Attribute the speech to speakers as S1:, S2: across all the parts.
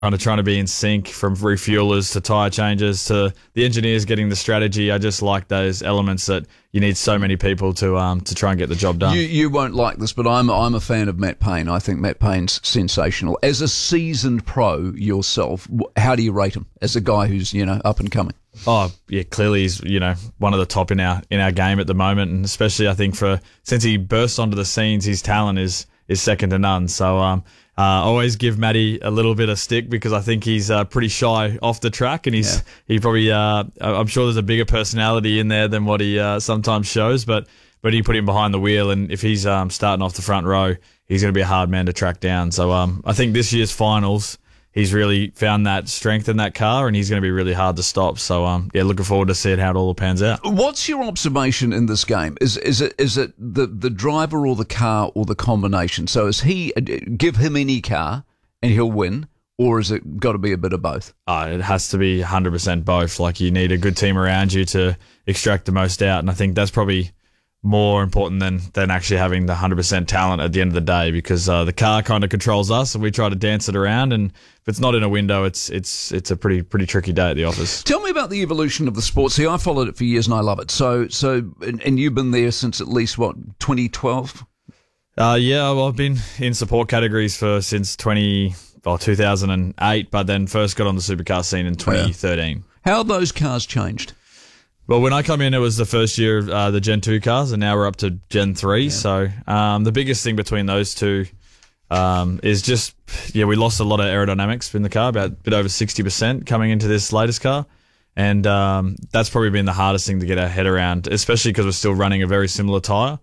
S1: kind of trying to be in sync, from refuelers to tyre changes to the engineers getting the strategy. I just like those elements that you need so many people to try and get the job done.
S2: You won't like this, but I'm a fan of Matt Payne. I think Matt Payne's sensational. As a seasoned pro yourself, how do you rate him as a guy who's up and coming?
S1: Oh yeah, clearly he's one of the top in our game at the moment, and especially I think since he burst onto the scenes, his talent is second to none. So always give Matty a little bit of stick because I think he's pretty shy off the track, and he probably I'm sure there's a bigger personality in there than what he sometimes shows, but you put him behind the wheel, and if he's starting off the front row, he's going to be a hard man to track down. So I think this year's finals, he's really found that strength in that car, and he's going to be really hard to stop. So looking forward to seeing how it all pans out.
S2: What's your observation in this game? Is it the driver or the car or the combination? So is he give him any car and he'll win, or is it got to be a bit of both?
S1: It has to be 100% both. Like, you need a good team around you to extract the most out, and I think that's probably more important than actually having the 100% talent at the end of the day, because the car kind of controls us and we try to dance it around, and if it's not in a window, it's a pretty tricky day at the office.
S2: Tell me about the evolution of the sport. See, I followed it for years and I love it. So and you've been there since at least 2012?
S1: Well, I've been in support categories since 2008, but then first got on the supercar scene in 2013.
S2: How have those cars changed?
S1: Well, when I come in, it was the first year of the Gen 2 cars, and now we're up to Gen 3. Yeah. So the biggest thing between those two is just, we lost a lot of aerodynamics in the car, about a bit over 60% coming into this latest car. And that's probably been the hardest thing to get our head around, especially because we're still running a very similar tyre.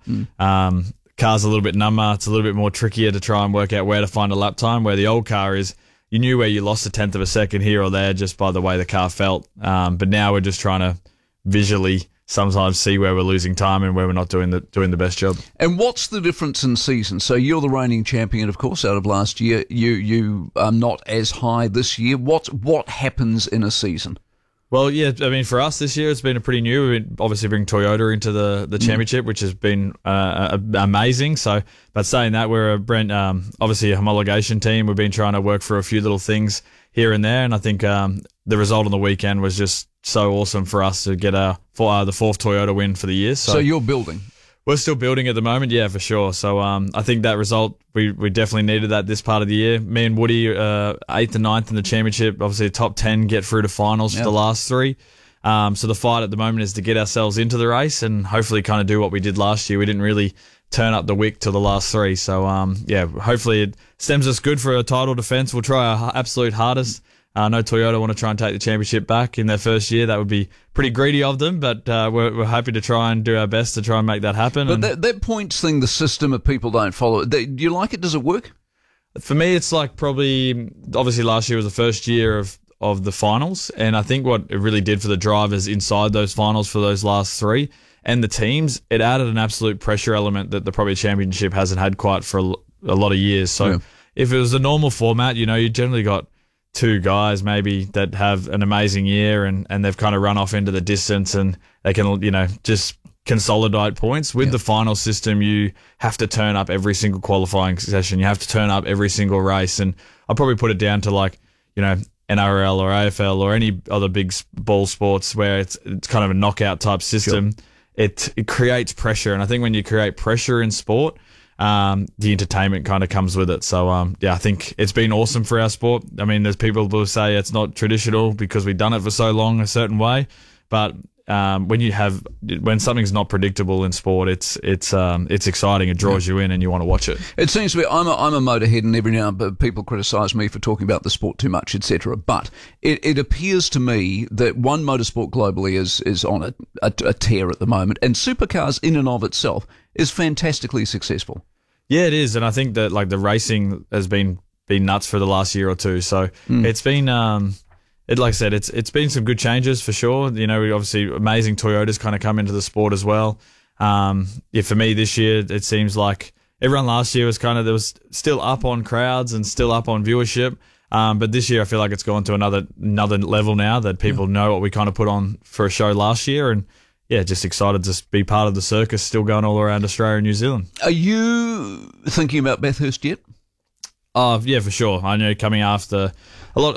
S1: Car's a little bit number. It's a little bit more trickier to try and work out where to find a lap time, where the old car is, you knew where you lost a tenth of a second here or there just by the way the car felt. But now we're just trying to visually sometimes see where we're losing time and where we're not doing the best job.
S2: And what's the difference in season? So you're the reigning champion, of course, out of last year. You are not as high this year. What happens in a season?
S1: Well, yeah, I mean, for us this year, it's been a pretty new. We've been obviously bringing Toyota into the championship, which has been amazing. So, but saying that, we're obviously a homologation team. We've been trying to work for a few little things here and there, and I think the result on the weekend was just so awesome for us to get the fourth Toyota win for the year.
S2: So you're building?
S1: We're still building at the moment, yeah, for sure. So I think that result, we definitely needed that this part of the year. Me and Woody, 8th and 9th in the championship, obviously top 10 get through to finals for the last three. So the fight at the moment is to get ourselves into the race and hopefully kind of do what we did last year. We didn't really turn up the wick to the last three. So, hopefully it stems us good for a title defense. We'll try our absolute hardest. I know Toyota want to try and take the championship back in their first year. That would be pretty greedy of them, but we're happy to try and do our best to try and make that happen.
S2: But that points thing, the system of people don't follow it. Do you like it? Does it work?
S1: For me, it's like obviously last year was the first year of the finals, and I think what it really did for the drivers inside those finals for those last three and the teams, it added an absolute pressure element that the probably championship hasn't had quite for a lot of years. So if it was a normal format, you generally got two guys maybe that have an amazing year and they've kind of run off into the distance and they can, just consolidate points. With the final system, you have to turn up every single qualifying session. You have to turn up every single race. And I'll probably put it down to NRL or AFL or any other big ball sports where it's kind of a knockout type system. Sure. It creates pressure. And I think when you create pressure in sport, the entertainment kind of comes with it. So, I think it's been awesome for our sport. I mean, there's people who say it's not traditional because we've done it for so long a certain way. But when something's not predictable in sport, it's exciting. It draws you in, and you want to watch it.
S2: It seems to be. I'm a motorhead, and every now and then people criticise me for talking about the sport too much, etc. But it appears to me that one motorsport globally is on a tear at the moment, and supercars in and of itself is fantastically successful.
S1: Yeah, it is, and I think that the racing has been nuts for the last year or two. So it's been. Like I said, it's been some good changes for sure. We obviously amazing Toyotas kind of come into the sport as well. For me this year, it seems like everyone last year was there was still up on crowds and still up on viewership. But this year I feel like it's gone to another level now that people know what we kind of put on for a show last year. And just excited to be part of the circus still going all around Australia and New Zealand.
S2: Are you thinking about Bathurst yet?
S1: Oh, yeah, for sure. I know coming after a lot